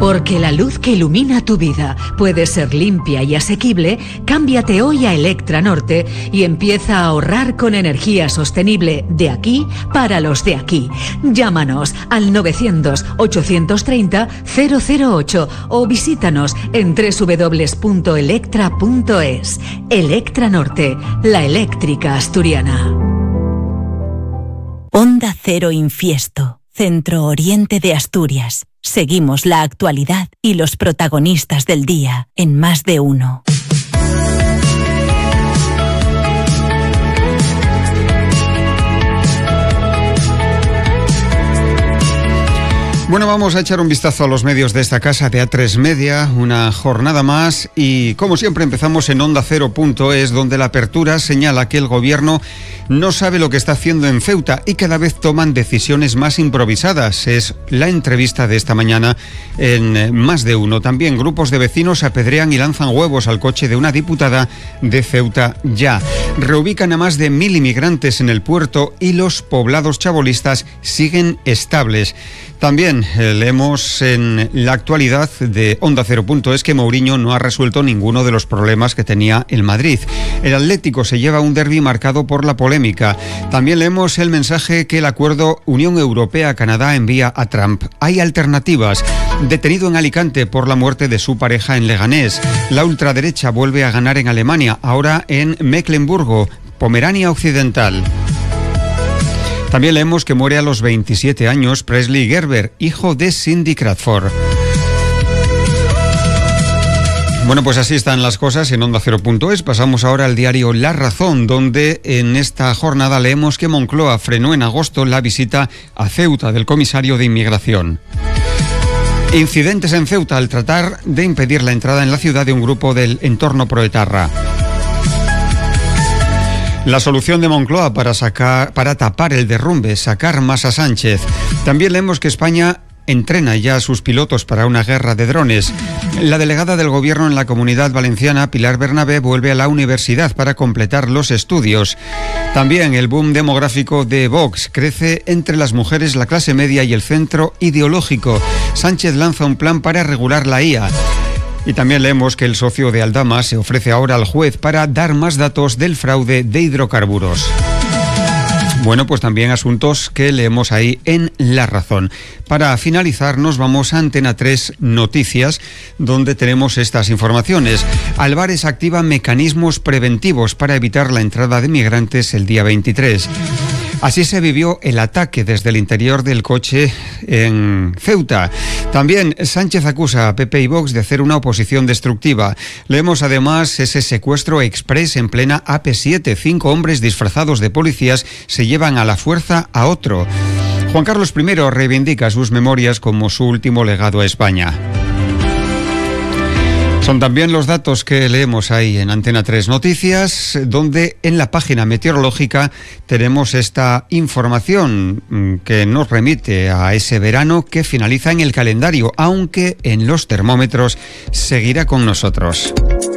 Porque la luz que ilumina tu vida puede ser limpia y asequible, cámbiate hoy a Electra Norte y empieza a ahorrar con energía sostenible de aquí para los de aquí. Llámanos al 900-830-008 o visítanos en www.electra.es. Electra Norte, la eléctrica asturiana. Onda Cero Infiesto, Centro Oriente de Asturias. Seguimos la actualidad y los protagonistas del día en Más de Uno. Bueno, vamos a echar un vistazo a los medios de esta casa de A3 Media, una jornada más, y como siempre empezamos en OndaCero.es, donde la apertura señala que el gobierno no sabe lo que está haciendo en Ceuta y cada vez toman decisiones más improvisadas. Es la entrevista de esta mañana en Más de Uno. También grupos de vecinos apedrean y lanzan huevos al coche de una diputada de Ceuta Ya. Reubican a más de 1.000 inmigrantes en el puerto y los poblados chabolistas siguen estables. También leemos en la actualidad de OndaCero.es que Mourinho no ha resuelto ninguno de los problemas que tenía el Madrid. El Atlético se lleva un derbi marcado por la polémica. También leemos el mensaje que el acuerdo Unión Europea-Canadá envía a Trump. Hay alternativas. Detenido en Alicante por la muerte de su pareja en Leganés. La ultraderecha vuelve a ganar en Alemania, ahora en Mecklemburgo, Pomerania Occidental. También leemos que muere a los 27 años Presley Gerber, hijo de Cindy Crawford. Bueno, pues así están las cosas en OndaCero.es. Pasamos ahora al diario La Razón, donde en esta jornada leemos que Moncloa frenó en agosto la visita a Ceuta del comisario de Inmigración. Incidentes en Ceuta al tratar de impedir la entrada en la ciudad de un grupo del entorno proetarra. La solución de Moncloa para tapar el derrumbe, sacar más a Sánchez. También leemos que España entrena ya a sus pilotos para una guerra de drones. La delegada del Gobierno en la Comunidad Valenciana, Pilar Bernabé, vuelve a la universidad para completar los estudios. También el boom demográfico de Vox crece entre las mujeres, la clase media y el centro ideológico. Sánchez lanza un plan para regular la IA. Y también leemos que el socio de Aldama se ofrece ahora al juez para dar más datos del fraude de hidrocarburos. Bueno, pues también asuntos que leemos ahí en La Razón. Para finalizar, nos vamos a Antena 3 Noticias, donde tenemos estas informaciones. Álvarez activa mecanismos preventivos para evitar la entrada de migrantes el día 23. Así se vivió el ataque desde el interior del coche en Ceuta. También Sánchez acusa a PP y Vox de hacer una oposición destructiva. Leemos además ese secuestro express en plena AP7. 5 hombres disfrazados de policías se llevan a la fuerza a otro. Juan Carlos I reivindica sus memorias como su último legado a España. Son también los datos que leemos ahí en Antena 3 Noticias, donde en la página meteorológica tenemos esta información que nos remite a ese verano que finaliza en el calendario, aunque en los termómetros seguirá con nosotros.